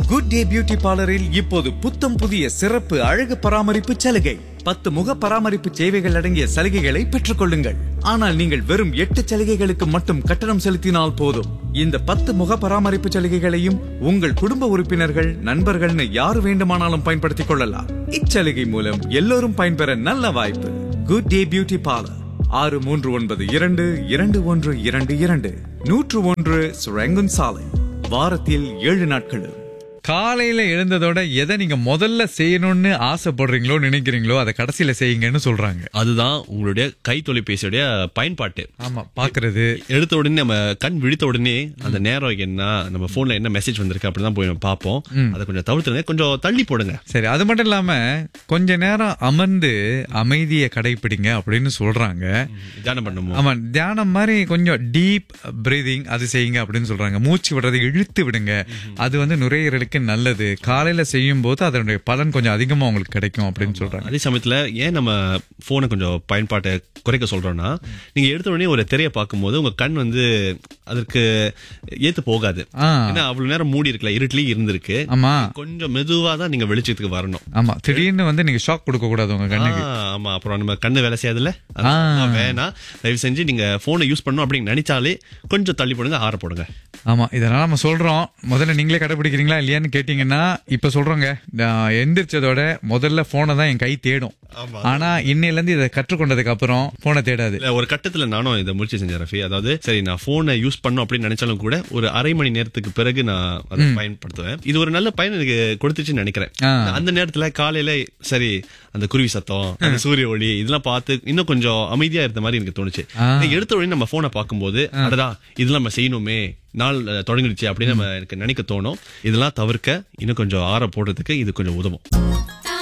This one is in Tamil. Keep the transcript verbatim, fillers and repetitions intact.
குட் டே பியூட்டி பார்லரில் இப்போது புத்தம் புதிய சிறப்பு அழகு பராமரிப்பு சலுகை. பத்து முக பராமரிப்பு சேவைகள் அடங்கிய சலுகைகளை பெற்றுக் கொள்ளுங்கள். ஆனால் நீங்கள் வெறும் எட்டு சலுகைகளுக்கு மட்டும் கட்டணம் செலுத்தினால் போதும். இந்த பத்து முக பராமரிப்பு சலுகைகளையும் உங்கள் குடும்ப உறுப்பினர்கள், நண்பர்கள்னு யாரு வேண்டுமானாலும் பயன்படுத்திக் கொள்ளலாம். இச்சலுகை மூலம் எல்லோரும் பயன்பெற நல்ல வாய்ப்பு. குட் டே பியூட்டி பார்லர், ஆறு மூன்று ஒன்பது இரண்டு இரண்டு ஒன்று இரண்டு இரண்டு நூற்று ஒன்று சுரங்கன் சாலை. வாரத்தில் ஏழு நாட்களும். காலையில எழுந்ததோட எதை நீங்க முதல்ல செய்யணும்னு ஆசைப்படுறீங்களோ நினைக்கிறீங்களோ அதை கடைசியில செய்யுங்கன்னு சொல்றாங்க. அதுதான் உங்களுடைய கை தொலைபேசியுடைய பயன்பாட்டு. ஆமா, பாக்குறது எடுத்த உடனே நம்ம கண் விழித்த உடனே அந்த நேரம் என்ன, நம்ம போன்ல என்ன மெசேஜ் வந்திருக்கு அப்படிதான் போய் நம்ம பார்ப்போம். அதை கொஞ்சம் தவிர்த்து கொஞ்சம் தள்ளி போடுங்க. சரி, அது மட்டும் இல்லாம கொஞ்ச நேரம் அமர்ந்து அமைதியை கடைபிடிங்க அப்படின்னு சொல்றாங்க. தியானம் பண்ணும். ஆமா, தியானம் மாதிரி கொஞ்சம் டீப் பிரீதிங் அது செய்யுங்க அப்படின்னு சொல்றாங்க. மூச்சு விடுறதை இழுத்து விடுங்க. அது வந்து நுரையீரலுக்கு நல்லது. காலையில செய்யும் போது அதனுடைய பலன் கொஞ்சம் அதிகமா உங்களுக்கு கிடைக்கும் அப்படின்னு சொல்றாங்க. அதே சமயத்துல ஏன் நம்ம போனை கொஞ்சம் பயன்பாட்டை குறைக்க சொல்றோம்னா, நீங்க எடுத்த உடனே ஒரு திரையை பார்க்கும்போது உங்க கண் வந்து அதற்கு ஏத்து போகாது. ஏன்னா அவ்வளவு நேரம் மூடி இருக்கல, இருட்டிலேயே இருந்திருக்கு. ஆமா, கொஞ்சம் மெதுவா தான் நீங்க வெளிச்சத்துக்கு வரணும். ஆமா, திடீர்னு வந்து நீங்க ஷாக் கொடுக்க கூடாது உங்க கண்ணுக்கு. ஆமா, அப்புறம் நம்ம கண்ணு வேலை செய்யாதுல, வேணா தயவு செஞ்சு நீங்க போனை யூஸ் பண்ணணும் அப்படின்னு நினைச்சாலே கொஞ்சம் தள்ளி போடுங்க, ஆற போடுங்க. ஆமா, இதனால நம்ம சொல்றோம். முதல்ல நீங்களே கடைபிடிக்கிறீங்களா இல்லையான்னு கேட்டீங்கன்னா இப்ப சொல்றோங்க, எந்திரிச்சதோட முதல்ல போனை தான் என் கை தேடும். ஆனா இன்னையில இருந்து இதை கற்றுக்கொண்டதுக்கு அப்புறம் போனை தேடாது. ஒரு கட்டத்துல நானும் இதை முயற்சி செஞ்சேன் ரஃபி. அதாவது சரி, நான் போனை யூஸ் பண்ணும் அப்படின்னு நினைச்சாலும் கூட ஒரு அரை மணி நேரத்துக்கு பிறகு நான் அதை பயன்படுத்துவேன். இது ஒரு நல்ல பயன் எனக்கு கொடுத்துச்சுன்னு நினைக்கிறேன். அந்த நேரத்துல காலையில சரி, அந்த குருவி சத்தம், அந்த சூரிய ஒளி இதெல்லாம் பார்த்து இன்னும் கொஞ்சம் அமைதியா இருந்த மாதிரி எனக்கு தோணுச்சு. எடுத்த உடனே நம்ம போனை பார்க்கும்போது அடடா இதெல்லாம் நம்ம செய்யணுமே, நாள் தொடங்கிடுச்சு அப்படின்னு நம்ம எனக்கு நினைக்க தோணும். இதெல்லாம் தவிர்க்க இன்னும் கொஞ்சம் ஆற போடுறதுக்கு இது கொஞ்சம் உதவும்.